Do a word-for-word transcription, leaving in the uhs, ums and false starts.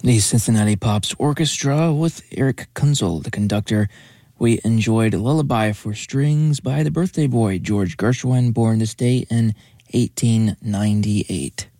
The Cincinnati Pops Orchestra with Eric Kunzel, the conductor. We enjoyed Lullaby for Strings by the birthday boy, George Gershwin, born this day in eighteen ninety-eight.